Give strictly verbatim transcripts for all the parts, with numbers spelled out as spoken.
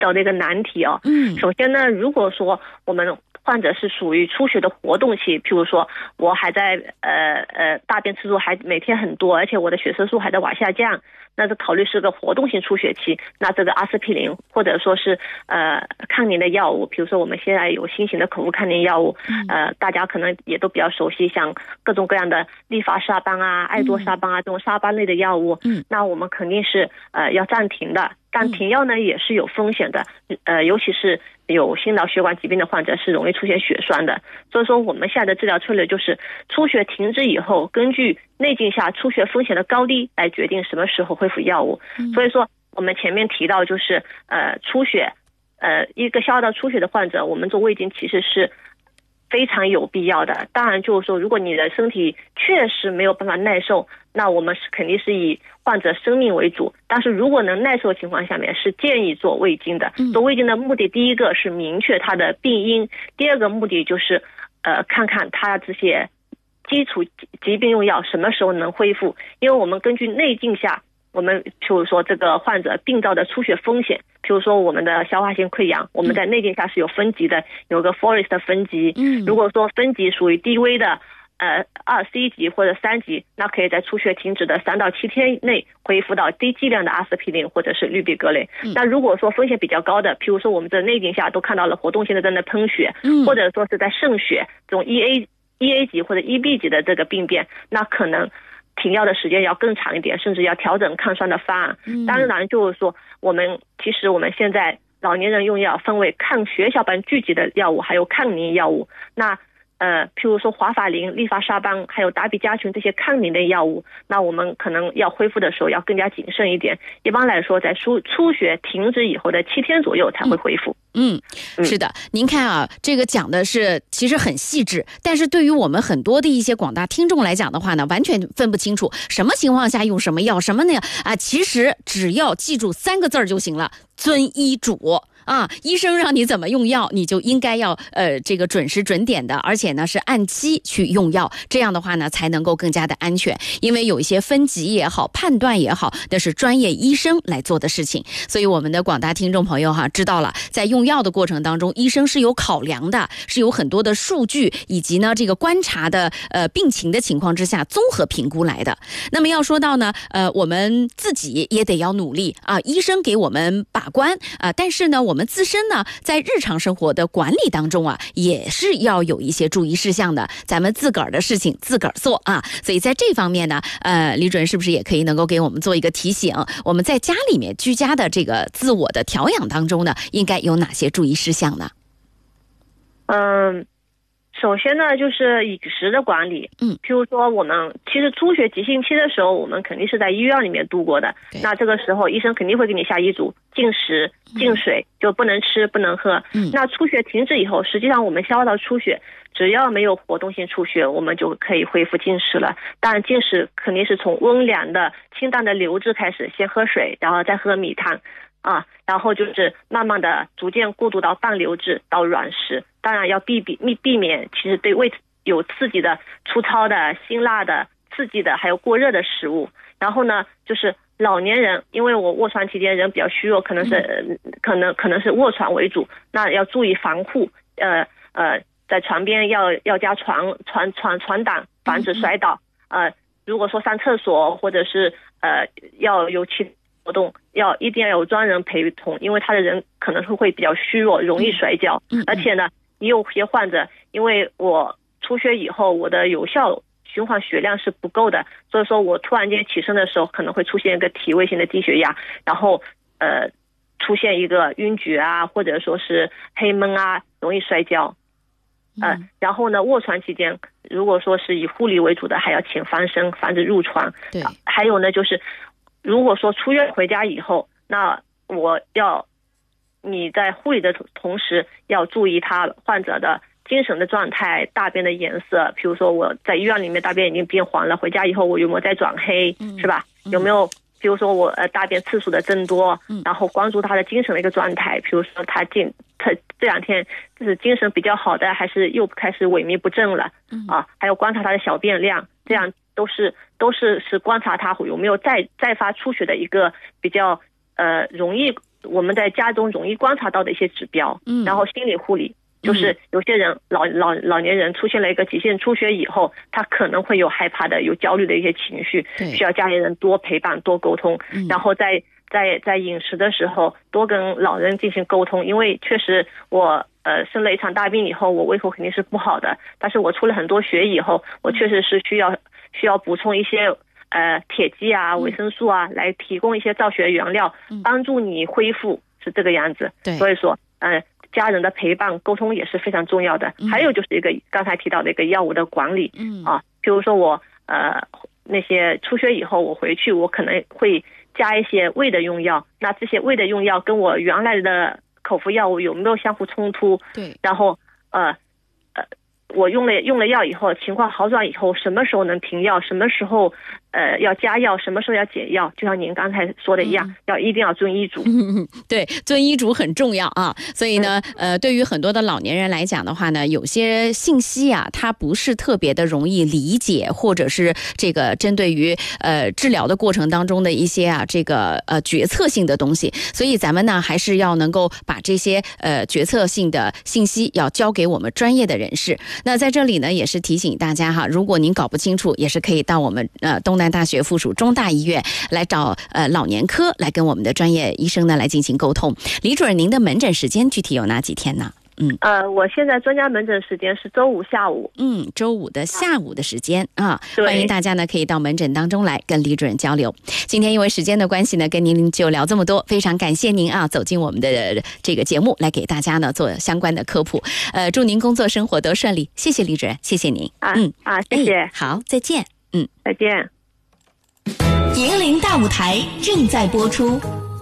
到的一个难题哦。嗯，首先呢，如果说我们患者是属于出血的活动期，譬如说我还在呃呃大便次数还每天很多，而且我的血色素还在往下降，那就考虑是个活动性出血期，那这个阿司匹林或者说是呃抗凝的药物，比如说我们现在有新型的口服抗凝药物，呃大家可能也都比较熟悉，像各种各样的利伐沙邦啊、爱多沙邦啊这种沙邦类的药物，嗯，那我们肯定是呃要暂停的。但停药呢也是有风险的，呃，尤其是有心脑血管疾病的患者是容易出现血栓的。所以说我们现在的治疗策略就是出血停止以后，根据内镜下出血风险的高低来决定什么时候恢复药物。嗯、所以说我们前面提到就是呃出血，呃一个消化道出血的患者，我们做胃镜其实是非常有必要的。当然就是说如果你的身体确实没有办法耐受，那我们是肯定是以患者生命为主，但是如果能耐受的情况下面是建议做胃镜的。做胃镜的目的第一个是明确它的病因，第二个目的就是呃看看它这些基础疾病用药什么时候能恢复。因为我们根据内镜下，我们譬如说这个患者病灶的出血风险，譬如说我们的消化性溃疡，我们在内镜下是有分级的，有个 Forest 分级，如果说分级属于低危的呃，二 C 级或者三级，那可以在出血停止的三到七天内恢复到低剂量的阿司匹林或者是氯吡格雷。嗯、那如果说风险比较高的，譬如说我们在内镜下都看到了活动性的在那喷血，嗯、或者说是在渗血这种 E A E A 级或者 E B 级的这个病变，那可能停药的时间要更长一点，甚至要调整抗栓的方案。嗯、当然就是说，我们其实我们现在老年人用药分为抗血小板聚集的药物，还有抗凝药物。那呃，譬如说华法林、利伐沙邦还有达比加醇这些抗凝的药物，那我们可能要恢复的时候要更加谨慎一点。一般来说，在出出血停止以后的七天左右才会恢复。 嗯，嗯是的，您看啊，这个讲的是其实很细致，但是对于我们很多的一些广大听众来讲的话呢，完全分不清楚什么情况下用什么药，什么呢啊，其实只要记住三个字儿就行了，遵医嘱。啊，医生让你怎么用药，你就应该要呃这个准时准点的，而且呢是按期去用药，这样的话呢才能够更加的安全。因为有一些分级也好，判断也好，那是专业医生来做的事情。所以我们的广大听众朋友哈，知道了，在用药的过程当中，医生是有考量的，是有很多的数据以及呢这个观察的呃病情的情况之下综合评估来的。那么要说到呢，呃我们自己也得要努力啊，医生给我们把关啊，但是呢我们自身呢在日常生活的管理当中啊，也是要有一些注意事项的，咱们自个儿的事情自个儿做啊。所以在这方面呢，呃李主任是不是也可以能够给我们做一个提醒，我们在家里面居家的这个自我的调养当中呢，应该有哪些注意事项呢？ 嗯，首先呢就是饮食的管理。嗯，譬如说我们其实出血急性期的时候，我们肯定是在医院里面度过的，那这个时候医生肯定会给你下医嘱，禁食禁水，就不能吃不能喝。嗯，那出血停止以后，实际上我们消化道出血只要没有活动性出血，我们就可以恢复禁食了。当然禁食肯定是从温凉的清淡的流质开始，先喝水，然后再喝米汤啊，然后就是慢慢的逐渐过渡到半流质到软食。当然要避避避免其实对胃有刺激的粗糙的辛辣的刺激的还有过热的食物。然后呢就是老年人，因为我卧床期间人比较虚弱，可能是、嗯、可能可能是卧床为主，那要注意防护，呃呃在床边要要加床床床床挡，防止摔倒。呃如果说上厕所或者是呃要有其活动，要一定要有专人陪同，因为他的人可能是会比较虚弱，容易摔跤。嗯嗯、而且呢也有些患者，因为我出血以后我的有效循环血量是不够的，所以说我突然间起身的时候可能会出现一个体位性的低血压，然后呃出现一个晕厥啊，或者说是黑蒙啊，容易摔跤。呃，然后呢卧床期间如果说是以护理为主的，还要请翻身防止褥疮。对、啊，还有呢就是如果说出院回家以后，那我要你在护理的同时要注意他患者的精神的状态，大便的颜色，比如说我在医院里面大便已经变黄了，回家以后我有没有在转黑、嗯、是吧、嗯、有没有比如说我呃大便次数的增多、嗯、然后关注他的精神的一个状态，比如说他进他这两天就是精神比较好的，还是又开始萎靡不振了、嗯、啊，还有观察他的小便量，这样都是都是是观察他有没有再再发出血的一个比较呃容易我们在家中容易观察到的一些指标。嗯，然后心理护理。就是有些人老老老年人出现了一个急性出血以后，他可能会有害怕的、有焦虑的一些情绪，需要家里人多陪伴、多沟通，嗯、然后在在在饮食的时候多跟老人进行沟通，因为确实我呃生了一场大病以后，我胃口肯定是不好的，但是我出了很多血以后，我确实是需要需要补充一些呃铁剂啊、维生素啊，来提供一些造血原料，帮助你恢复，是这个样子。对，所以说嗯。呃家人的陪伴沟通也是非常重要的，还有就是一个刚才提到的一个药物的管理，嗯啊，比如说我呃那些出血以后我回去我可能会加一些胃的用药，那这些胃的用药跟我原来的口服药物有没有相互冲突？对，然后呃呃我用了用了药以后情况好转以后，什么时候能停药，什么时候呃要加药，什么时候要减药，就像您刚才说的一样，嗯、要一定要遵医嘱。 嗯，对，遵医嘱很重要啊。所以呢，呃，对于很多的老年人来讲的话呢，有些信息啊，它不是特别的容易理解，或者是这个针对于呃治疗的过程当中的一些啊这个呃决策性的东西，所以咱们呢还是要能够把这些呃决策性的信息要交给我们专业的人士。那在这里呢，也是提醒大家哈，如果您搞不清楚，也是可以到我们呃东南大学附属中大医院来找呃老年科来跟我们的专业医生呢来进行沟通。李主任，您的门诊时间具体有哪几天呢？嗯， 呃，我现在专家门诊时间是周五下午。 嗯，周五的下午的时间啊，欢迎大家呢可以到门诊当中来跟李主任交流。今天因为时间的关系呢，跟您就聊这么多，非常感谢您啊，走进我们的这个节目来给大家呢做相关的科普。呃，祝您工作生活都顺利，谢谢李主任，谢谢您。 啊，嗯啊，谢谢、哎。 好，再见。嗯， 再见。 银铃大舞台正在播出。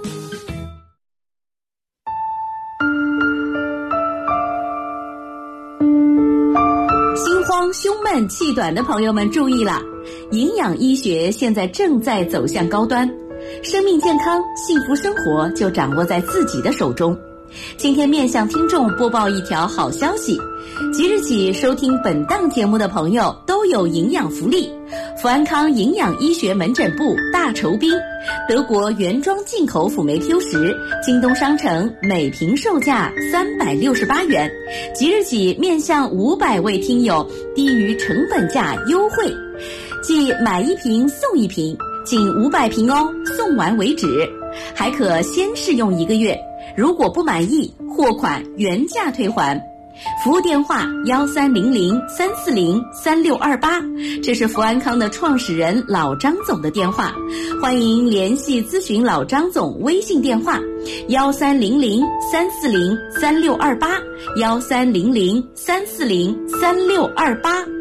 心慌、胸闷、气短的朋友们注意了，营养医学现在正在走向高端，生命健康、幸福生活就掌握在自己的手中。今天面向听众播报一条好消息，即日起收听本档节目的朋友都有营养福利。福安康营养医学门诊部大酬宾，德国原装进口辅酶 Q 十，京东商城每瓶售价三百六十八元，即日起面向五百位听友低于成本价优惠，即买一瓶送一瓶，仅五百瓶哦，送完为止，还可先试用一个月，如果不满意，货款原价退还。服务电话幺三零零三四零三六二八，这是福安康的创始人老张总的电话，欢迎联系咨询老张总微信电话幺三零零三四零三六二八幺三零零三四零三六二八。